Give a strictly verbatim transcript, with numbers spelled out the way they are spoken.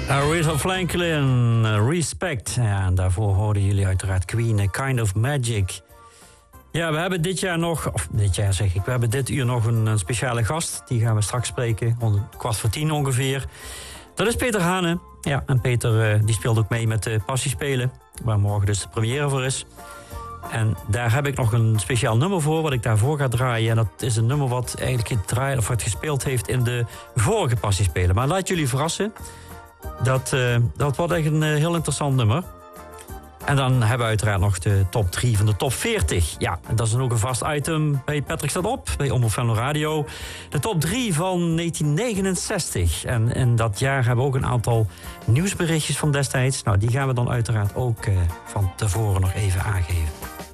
Aretha Franklin, Respect. Ja, en daarvoor hoorden jullie uiteraard Queen, A Kind of Magic. Ja, we hebben dit jaar nog, of dit jaar zeg ik, we hebben dit uur nog een, een speciale gast. Die gaan we straks spreken, om kwart voor tien ongeveer. Dat is Peter Hane. Ja, en Peter uh, die speelt ook mee met de Passiespelen, waar morgen dus de première voor is. En daar heb ik nog een speciaal nummer voor, wat ik daarvoor ga draaien. En dat is een nummer wat eigenlijk gedraaid, of wat gespeeld heeft in de vorige Passiespelen. Maar laat jullie verrassen. Dat, uh, dat wordt echt een uh, heel interessant nummer. En dan hebben we uiteraard nog de top drie van de top veertig. Ja, dat is dan ook een vast item bij Patrick Staat Op, bij Omroep Venlo Radio. De top drie van negentien negenenzestig. En in dat jaar hebben we ook een aantal nieuwsberichtjes van destijds. Nou, die gaan we dan uiteraard ook uh, van tevoren nog even aangeven.